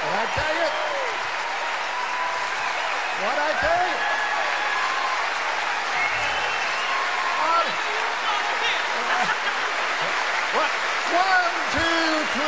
I tell you? What I tell you? What? What? 1, 2, 3.